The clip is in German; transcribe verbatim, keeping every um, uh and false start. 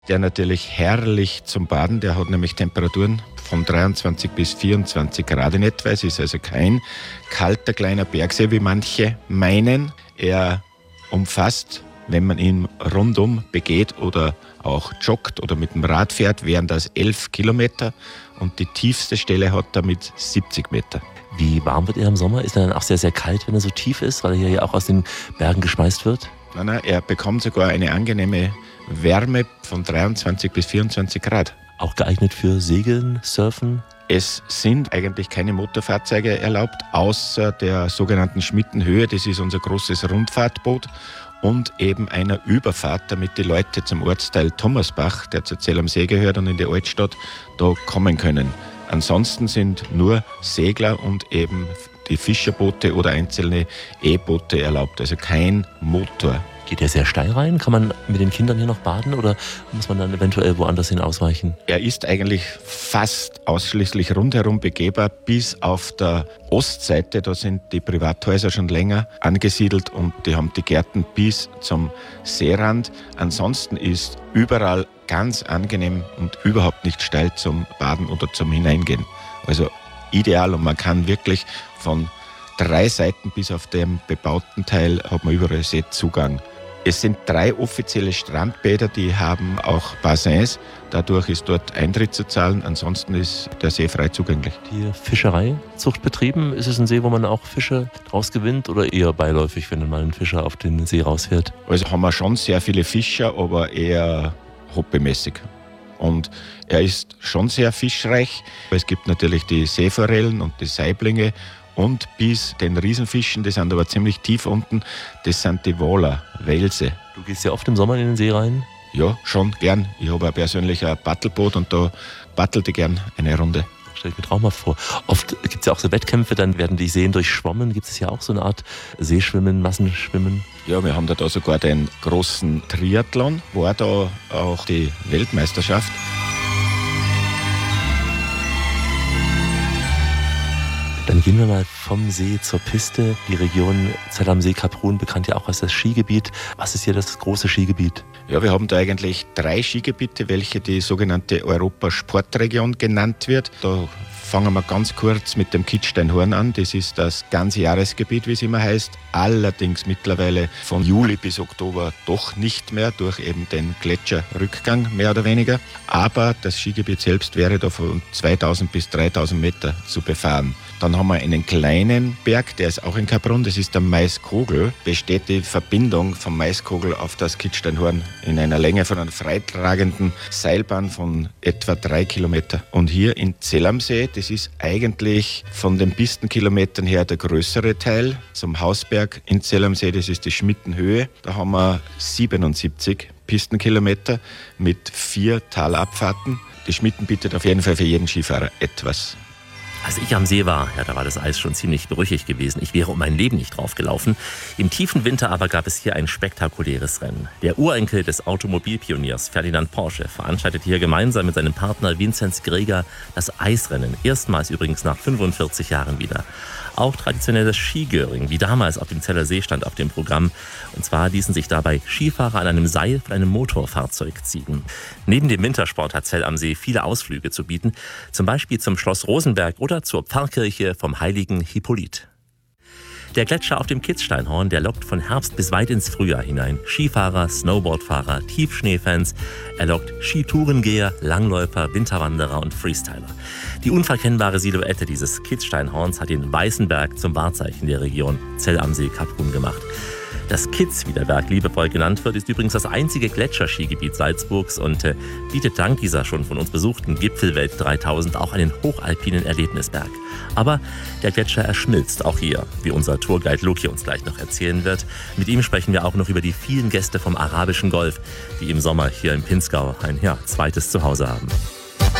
Der natürlich herrlich zum Baden, der hat nämlich Temperaturen von dreiundzwanzig bis vierundzwanzig Grad in etwa. Es ist also kein kalter kleiner Bergsee, wie manche meinen. Er umfasst, wenn man ihn rundum begeht oder auch joggt oder mit dem Rad fährt, wären das elf Kilometer und die tiefste Stelle hat damit siebzig Meter. Wie warm wird er im Sommer? Ist er dann auch sehr, sehr kalt, wenn er so tief ist, weil er hier ja auch aus den Bergen geschmeißt wird? Nein, nein, er bekommt sogar eine angenehme Wärme von dreiundzwanzig bis vierundzwanzig Grad. Auch geeignet für Segeln, Surfen? Es sind eigentlich keine Motorfahrzeuge erlaubt, außer der sogenannten Schmittenhöhe. Das ist unser großes Rundfahrtboot. Und eben einer Überfahrt, damit die Leute zum Ortsteil Thomasbach, der zu Zell am See gehört und in die Altstadt, da kommen können. Ansonsten sind nur Segler und eben die Fischerboote oder einzelne E-Boote erlaubt, also kein Motor. Geht er sehr steil rein? Kann man mit den Kindern hier noch baden oder muss man dann eventuell woanders hin ausweichen? Er ist eigentlich fast ausschließlich rundherum begehbar, bis auf der Ostseite. Da sind die Privathäuser schon länger angesiedelt und die haben die Gärten bis zum Seerand. Ansonsten ist überall ganz angenehm und überhaupt nicht steil zum Baden oder zum Hineingehen. Also ideal und man kann wirklich von drei Seiten bis auf dem bebauten Teil hat man überall Seezugang. Es sind drei offizielle Strandbäder, die haben auch Bassins. Dadurch ist dort Eintritt zu zahlen. Ansonsten ist der See frei zugänglich. Die Fischereizucht betrieben, ist es ein See, wo man auch Fische draus gewinnt oder eher beiläufig, wenn mal ein Fischer auf den See rausfährt? Also haben wir schon sehr viele Fischer, aber eher hobbymäßig. Und er ist schon sehr fischreich. Es gibt natürlich die Seeforellen und die Saiblinge. Und bis den Riesenfischen, die sind aber ziemlich tief unten, das sind die Waler, Welse. Du gehst ja oft im Sommer in den See rein? Ja, schon gern. Ich habe ja persönlich ein Paddelboot und da paddelte ich gern eine Runde. Stell ich mir traumhaft vor. Oft gibt es ja auch so Wettkämpfe, dann werden die Seen durchschwommen. Gibt es ja auch so eine Art Seeschwimmen, Massenschwimmen? Ja, wir haben da, da sogar den großen Triathlon, war da auch die Weltmeisterschaft. Dann gehen wir mal vom See zur Piste. Die Region Zell am See, Kaprun, bekannt ja auch als das Skigebiet. Was ist hier das große Skigebiet? Ja, wir haben da eigentlich drei Skigebiete, welche die sogenannte Europasportregion genannt wird. Da fangen wir ganz kurz mit dem Kitzsteinhorn an. Das ist das Ganzjahresgebiet, wie es immer heißt. Allerdings mittlerweile von Juli bis Oktober doch nicht mehr, durch eben den Gletscherrückgang mehr oder weniger. Aber das Skigebiet selbst wäre da von zweitausend bis dreitausend Meter zu befahren. Dann haben wir einen kleinen Berg, der ist auch in Kaprun, das ist der Maiskogel. Besteht die Verbindung vom Maiskogel auf das Kitzsteinhorn in einer Länge von einer freitragenden Seilbahn von etwa drei Kilometer. Und hier in Zell am See, das ist eigentlich von den Pistenkilometern her der größere Teil. Zum Hausberg in Zell am See, das ist die Schmittenhöhe. Da haben wir siebenundsiebzig Pistenkilometer mit vier Talabfahrten. Die Schmitten bietet auf jeden Fall für jeden Skifahrer etwas. Als ich am See war, ja, da war das Eis schon ziemlich brüchig gewesen. Ich wäre um mein Leben nicht draufgelaufen. Im tiefen Winter aber gab es hier ein spektakuläres Rennen. Der Urenkel des Automobilpioniers Ferdinand Porsche veranstaltete hier gemeinsam mit seinem Partner Vinzenz Greger das Eisrennen. Erstmals übrigens nach fünfundvierzig Jahren wieder. Auch traditionelles Skigöring, wie damals auf dem Zeller See, stand auf dem Programm. Und zwar ließen sich dabei Skifahrer an einem Seil von einem Motorfahrzeug ziehen. Neben dem Wintersport hat Zell am See viele Ausflüge zu bieten. Zum Beispiel zum Schloss Rosenberg oder zur Pfarrkirche vom heiligen Hippolyt. Der Gletscher auf dem Kitzsteinhorn, der lockt von Herbst bis weit ins Frühjahr hinein. Skifahrer, Snowboardfahrer, Tiefschneefans. Er lockt Skitourengeher, Langläufer, Winterwanderer und Freestyler. Die unverkennbare Silhouette dieses Kitzsteinhorns hat den Weißen Berg zum Wahrzeichen der Region Zell am See, Kaprun gemacht. Das Kitz, wie der Berg liebevoll genannt wird, ist übrigens das einzige Gletscherskigebiet Salzburgs und äh, bietet dank dieser schon von uns besuchten Gipfelwelt dreitausend auch einen hochalpinen Erlebnisberg. Aber der Gletscher erschmilzt auch hier, wie unser Tourguide Loki uns gleich noch erzählen wird. Mit ihm sprechen wir auch noch über die vielen Gäste vom Arabischen Golf, die im Sommer hier im Pinzgau ein ja, zweites Zuhause haben.